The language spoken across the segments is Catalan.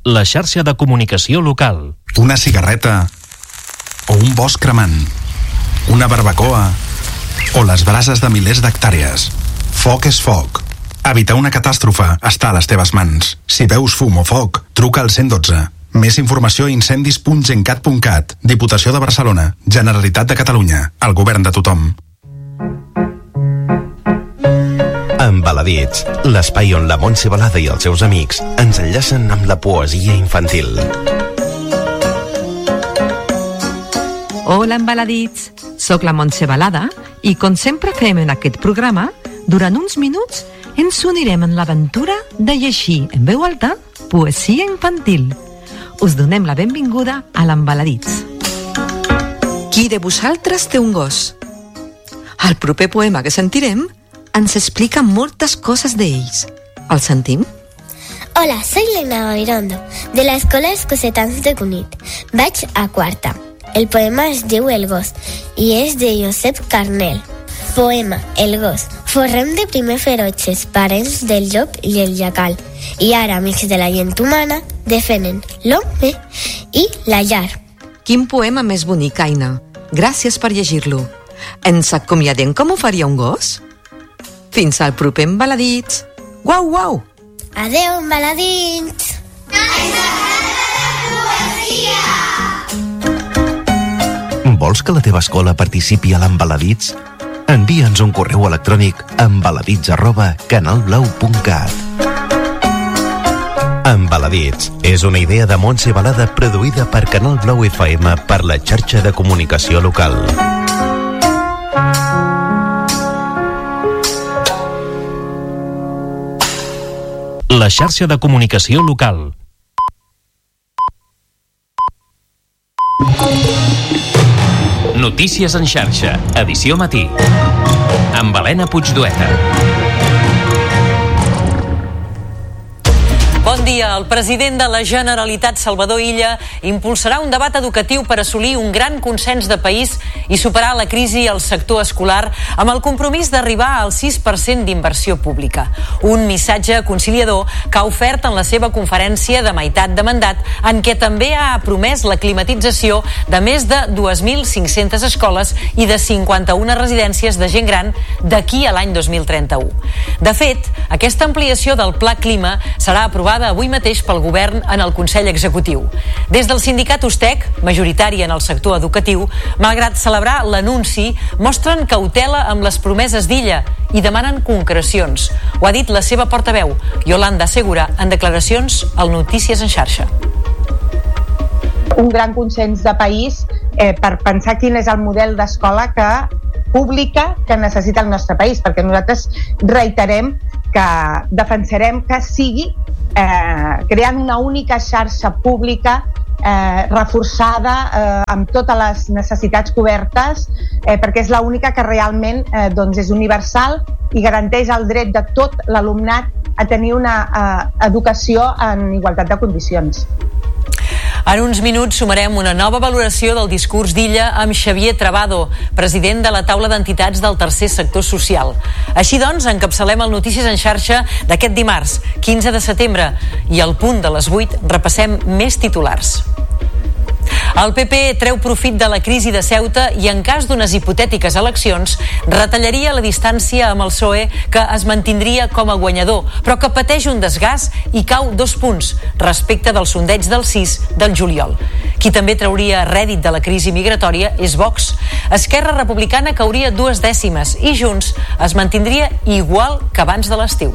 la xarxa de comunicació local. Una cigarreta o un bosc cremant, una barbacoa o les brases de milers d'hectàrees. Foc és foc. Evitar una catàstrofe està a les teves mans. Si veus fum o foc, truca al 112. Més informació a incendis.gencat.cat. Diputació de Barcelona, Generalitat de Catalunya, el govern de tothom. Embaladits, l'espai on la Montse Balada i els seus amics ens enllacen amb la poesia infantil. Hola, embaladits! Soc la Montse Balada i, com sempre fem en aquest programa, durant uns minuts ens unirem en l'aventura de llegir en veu alta poesia infantil. Us donem la benvinguda a l'Embaladits. Qui de vosaltres té un gos? El proper poema que sentirem ens explica moltes coses d'ells. El sentim? Hola, soy Lena Gairondo, de la Escola Escocetans de Cunit. Vaig a quarta. El poema es diu El gos i és de Josep Carnel. Poema El gos. Forrem de primer ferotges, parents del llop i el jacal. I ara, amics de la gent humana, defenen l'home i la llar. Quin poema més bonic, Aina. Gràcies per llegir-lo. Ens acomiadem com ho faria un gos? Fins al proper Embaladits. Guau, guau! Adeu, embaladits! Vols que la teva escola participi a l'Embaladits? Envia'ns un correu electrònic a embaladits@canalblau.cat. Embaladits és una idea de Montse Balada produïda per Canal Blau FM per la xarxa de comunicació local. La xarxa de comunicació local. Notícies en xarxa, edició matí. Amb Helena Puigdueta. Bon dia. El president de la Generalitat, Salvador Illa, impulsarà un debat educatiu per assolir un gran consens de país i superar la crisi al sector escolar amb el compromís d'arribar al 6% d'inversió pública. Un missatge conciliador que ha ofert en la seva conferència de meitat de mandat, en què també ha promès la climatització de més de 2.500 escoles i de 51 residències de gent gran d'aquí a l'any 2031. De fet, aquesta ampliació del Pla Clima serà aprovada avui mateix pel govern en el Consell Executiu. Des del sindicat USTEC, majoritari en el sector educatiu, malgrat celebrar l'anunci, mostren cautela amb les promeses d'Illa i demanen concrecions. Ho ha dit la seva portaveu, Yolanda Segura, en declaracions al Notícies en xarxa. Un gran consens de país per pensar quin és el model d'escola pública que necessita el nostre país, perquè nosaltres reiterem que defensarem que sigui creant una única xarxa pública reforçada amb totes les necessitats cobertes, perquè és l'única que realment és universal i garanteix el dret de tot l'alumnat a tenir una educació en igualtat de condicions. En uns minuts sumarem una nova valoració del discurs d'Illa amb Xavier Travado, president de la taula d'entitats del tercer sector social. Així doncs, encapçalem el Notícies en xarxa d'aquest dimarts, 15 de setembre, i al punt de les 8 repassem més titulars. El PP treu profit de la crisi de Ceuta i, en cas d'unes hipotètiques eleccions, retallaria la distància amb el PSOE, que es mantindria com a guanyador, però que pateix un desgast i cau 2 punts respecte del sondeig del 6 del juliol. Qui també trauria rèdit de la crisi migratòria és Vox. Esquerra Republicana cauria 2 dècimes i Junts es mantindria igual que abans de l'estiu.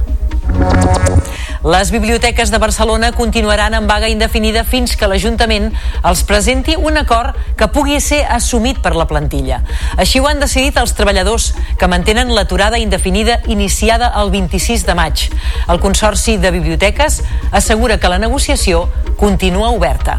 Les biblioteques de Barcelona continuaran en vaga indefinida fins que l'Ajuntament els presenti un acord que pugui ser assumit per la plantilla. Així ho han decidit els treballadors, que mantenen l'aturada indefinida iniciada el 26 de maig. El Consorci de Biblioteques assegura que la negociació continua oberta.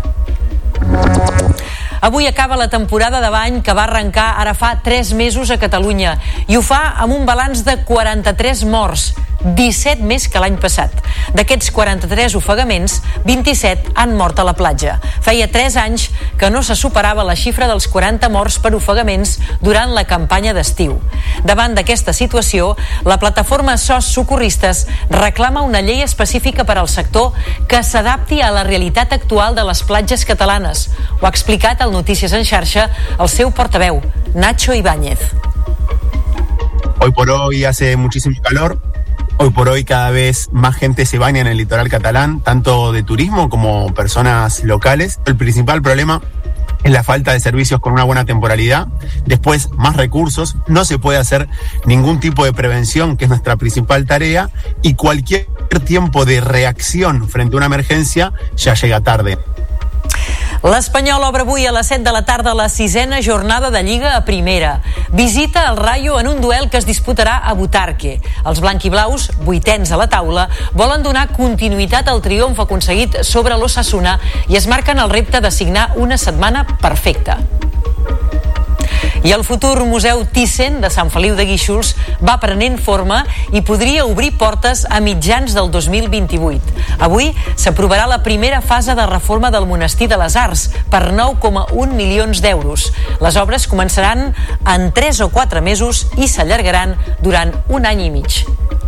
Avui acaba la temporada de bany que va arrencar ara fa 3 mesos a Catalunya i ho fa amb un balanç de 43 morts, 17 més que l'any passat. D'aquests 43 ofegaments, 27 han mort a la platja. Feia 3 anys que no se superava la xifra dels 40 morts per ofegaments durant la campanya d'estiu. Davant d'aquesta situació, la plataforma SOS Socorristes reclama una llei específica per al sector que s'adapti a la realitat actual de les platges catalanes. Ho ha explicat al Notícies en Xarxa el seu portaveu, Nacho Ibáñez. Hoy por hoy hace muchísimo calor. Hoy por hoy cada vez más gente se baña en el litoral catalán, tanto de turismo como personas locales. El principal problema es la falta de servicios con una buena temporalidad. Después, más recursos. No se puede hacer ningún tipo de prevención, que es nuestra principal tarea, y cualquier tiempo de reacción frente a una emergencia ya llega tarde. L'Espanyol obre avui a les 7 de la tarda la 6ª jornada de Lliga a Primera. Visita el Rayo en un duel que es disputarà a Butarque. Els blanquiblaus, 8ens a la taula, volen donar continuïtat al triomf aconseguit sobre l'Osasuna i es marquen el repte de signar una setmana perfecta. I el futur Museu Thyssen de Sant Feliu de Guíxols va prenent forma i podria obrir portes a mitjans del 2028. Avui s'aprovarà la primera fase de reforma del Monestir de les Arts per 9,1 milions d'euros. Les obres començaran en 3 o 4 mesos i s'allargaran durant un any i mig.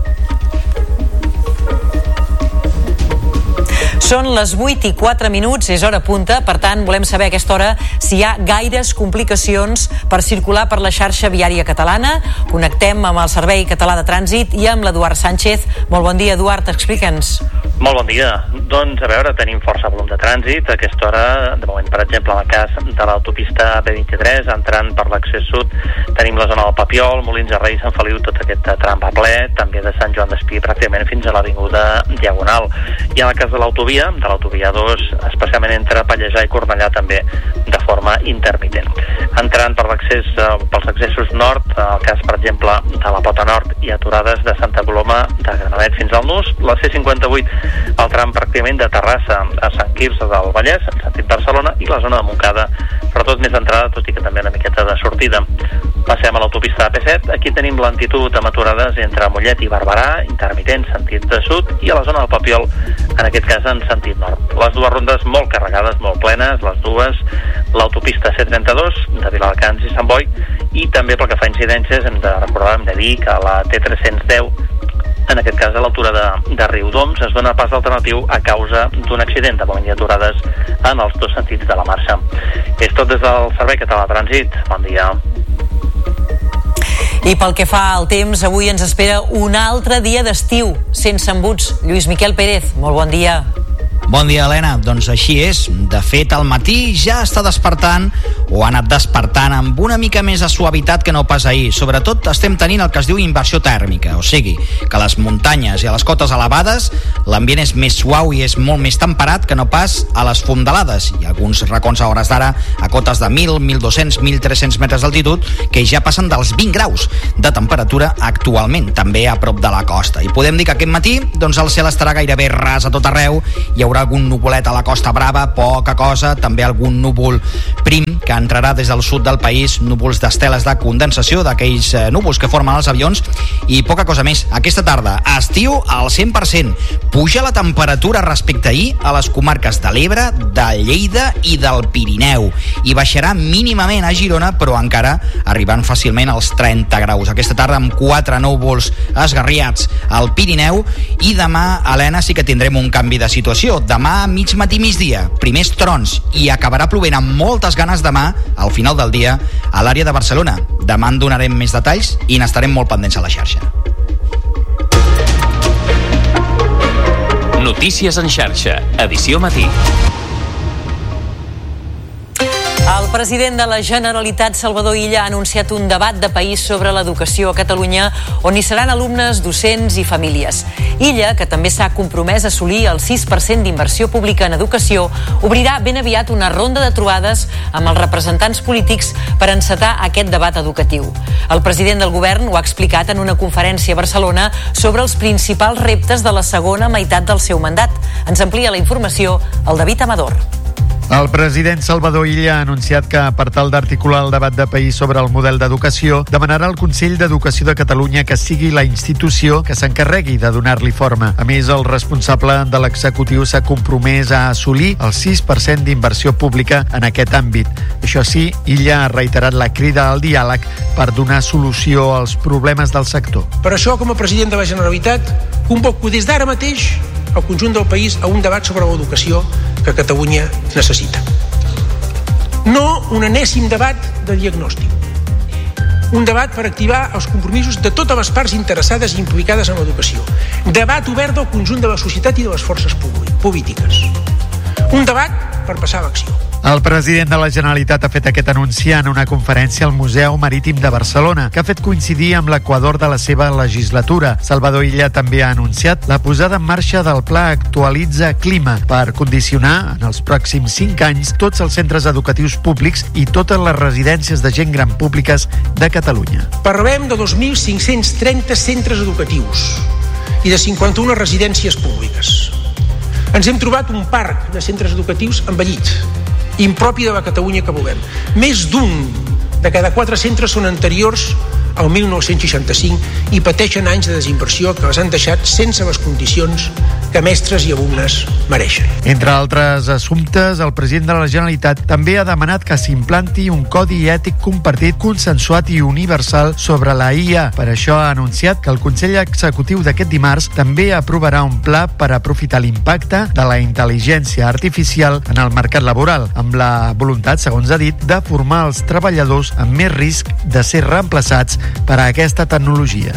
Són les 8:04, és hora punta, per tant volem saber a aquesta hora si hi ha gaires complicacions per circular per la xarxa viària catalana. Connectem amb el Servei Català de Trànsit i amb l'Eduard Sánchez. Molt bon dia, Eduard, explica'ns. Molt bon dia. Doncs, a veure, tenim força volum de trànsit. A aquesta hora, de moment, per exemple, en el cas de l'autopista B23, entrant per l'accés sud, tenim la zona del Papiol, Molins de Rei, Sant Feliu, tot aquest tram va ple, també de Sant Joan d'Espí, pràcticament fins a l'avinguda Diagonal. I en el cas de l'autovia 2, especialment entre Pallejà i Cornellà, també de forma intermitent. Entrant per pels accessos nord, en el cas, per exemple, de la Pota Nord i aturades de Santa Coloma de Granadet fins al Nus, la C58, el tram pràcticament de Terrassa a Sant Quirze del Vallès, en sentit Barcelona, i la zona de Montcada, sobretot més entrada, tot i que també una miqueta de sortida. Passem a l'autopista AP7, aquí tenim lentitud amb aturades entre Mollet i Barberà, intermitent, sentit de sud, i a la zona del Papiol, en aquest cas en sentit nord. Les dues rondes molt carregades, molt plenes, les dues, l'autopista C32 de Viladecans i Sant Boi, i també pel que fa a incidències hem de dir que la T310, en aquest cas a l'altura de Riudoms, es dona pas alternatiu a causa d'un accident. De moment hi ha aturades en els dos sentits de la marxa. És tot des del Servei Català de Trànsit. Bon dia. I pel que fa al temps, avui ens espera un altre dia d'estiu, sense embuts. Lluís Miquel Pérez, molt bon dia. Bon dia, Helena. Doncs així és. De fet, al matí ja està despertant, o ha anat despertant amb una mica més de suavitat que no pas ahir. Sobretot estem tenint el que es diu inversió tèrmica, o sigui, que a les muntanyes i a les cotes elevades l'ambient és més suau i és molt més temperat que no pas a les fondalades. Hi ha alguns racons a hores d'ara a cotes de 1.000, 1.200, 1.300 metres d'altitud que ja passen dels 20 graus de temperatura actualment, també a prop de la costa. I podem dir que aquest matí doncs, el cel estarà gairebé ras a tot arreu, hi haurà algun nuvolet a la Costa Brava, poca cosa, també algun núvol prim que entrarà des del sud del país, núvols d'esteles de condensació, d'aquells núvols que formen els avions, i poca cosa més. Aquesta tarda, estiu al 100%, puja la temperatura respecte a ahir a les comarques de l'Ebre, de Lleida i del Pirineu, i baixarà mínimament a Girona, però encara arribant fàcilment als 30 graus. Aquesta tarda amb 4 núvols esgarriats al Pirineu, i demà, Helena, sí que tindrem un canvi de situació. Demà, mig matí, migdia, primers trons, i acabarà plovent amb moltes ganes demà, al final del dia, a l'àrea de Barcelona. Demà en donarem més detalls i n'estarem molt pendents a la xarxa. Notícies en xarxa, edició matí. El president de la Generalitat, Salvador Illa, ha anunciat un debat de país sobre l'educació a Catalunya on hi seran alumnes, docents i famílies. Illa, que també s'ha compromès a assolir el 6% d'inversió pública en educació, obrirà ben aviat una ronda de trobades amb els representants polítics per encetar aquest debat educatiu. El president del govern ho ha explicat en una conferència a Barcelona sobre els principals reptes de la segona meitat del seu mandat. Ens amplia la informació el David Amador. El president Salvador Illa ha anunciat que, per tal d'articular el debat de país sobre el model d'educació, demanarà al Consell d'Educació de Catalunya que sigui la institució que s'encarregui de donar-li forma. A més, el responsable de l'executiu s'ha compromès a assolir el 6% d'inversió pública en aquest àmbit. Això sí, Illa ha reiterat la crida al diàleg per donar solució als problemes del sector. Per això, com a president de la Generalitat, convoco des d'ara mateix el conjunt del país a un debat sobre l'educació que Catalunya necessita. No un enèsim debat de diagnòstic. Un debat per activar els compromisos de totes les parts interessades i implicades en l'educació. Debat obert del conjunt de la societat i de les forces polítiques. Un debat per passar a l'acció. El president de la Generalitat ha fet aquest anunci en una conferència al Museu Marítim de Barcelona, que ha fet coincidir amb l'equador de la seva legislatura. Salvador Illa també ha anunciat la posada en marxa del Pla Actualitza Clima per condicionar en els pròxims 5 anys tots els centres educatius públics i totes les residències de gent gran públiques de Catalunya. Parlem de 2.530 centres educatius i de 51 residències públiques. Ens hem trobat un parc de centres educatius envellit, impropi de la Catalunya que volem. Més d'un de cada 4 centres són anteriors al 1965 i pateixen anys de desinversió que les han deixat sense les condicions que mestres i alumnes mereixen. Entre altres assumptes, el president de la Generalitat també ha demanat que s'implanti un codi ètic compartit, consensuat i universal sobre la IA. Per això ha anunciat que el Consell Executiu d'aquest dimarts també aprovarà un pla per aprofitar l'impacte de la intel·ligència artificial en el mercat laboral, amb la voluntat, segons ha dit, de formar els treballadors amb més risc de ser reemplaçats per a aquesta tecnologia.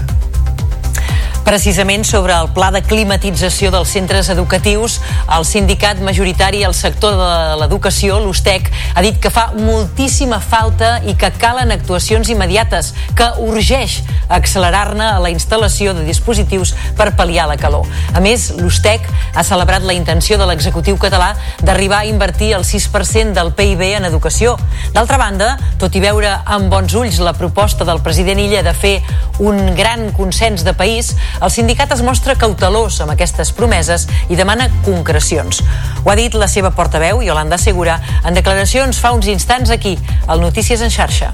Precisament sobre el pla de climatització dels centres educatius, el sindicat majoritari al sector de l'educació, l'USTEC, ha dit que fa moltíssima falta i que calen actuacions immediates, que urgeix accelerar-ne la instal·lació de dispositius per pal·liar la calor. A més, l'USTEC ha celebrat la intenció de l'executiu català d'arribar a invertir el 6% del PIB en educació. D'altra banda, tot i veure amb bons ulls la proposta del president Illa de fer un gran consens de país, el sindicat es mostra cautelós amb aquestes promeses i demana concrecions. Ho ha dit la seva portaveu, Yolanda Segura, en declaracions fa uns instants aquí, al Notícies en Xarxa.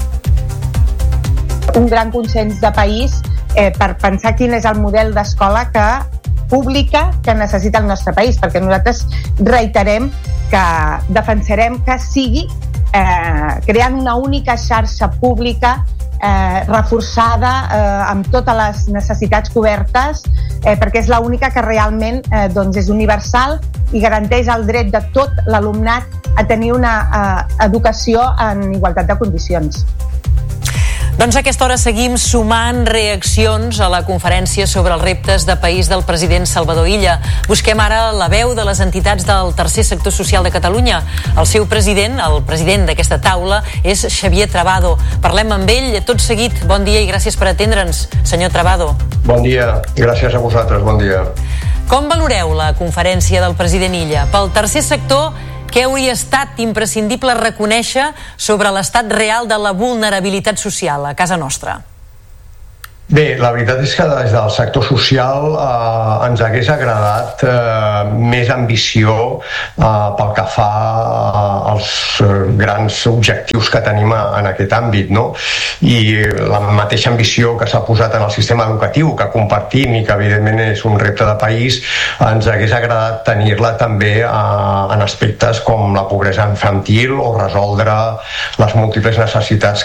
Un gran consens de país per pensar quin és el model d'escola pública que necessita el nostre país, perquè nosaltres reiterem que defensarem que sigui creant una única xarxa pública reforçada amb totes les necessitats cobertes, perquè és l'única que realment és universal i garanteix el dret de tot l'alumnat a tenir una educació en igualtat de condicions. Doncs a aquesta hora seguim sumant reaccions a la conferència sobre els reptes de país del president Salvador Illa. Busquem ara la veu de les entitats del tercer sector social de Catalunya. El seu president, el president d'aquesta taula, és Xavier Trabado. Parlem amb ell tot seguit. Bon dia i gràcies per atendre'ns, senyor Trabado. Bon dia, gràcies a vosaltres, bon dia. Com valoreu la conferència del president Illa? Pel tercer sector, què hauria estat imprescindible reconèixer sobre l'estat real de la vulnerabilitat social a casa nostra? Bé, la veritat és que des del sector social ens hagués agradat més ambició pel que fa als grans objectius que tenim en aquest àmbit, no? I la mateixa ambició que s'ha posat en el sistema educatiu, que compartim i que evidentment és un repte de país, ens hagués agradat tenir-la també en aspectes com la pobresa infantil o resoldre les múltiples necessitats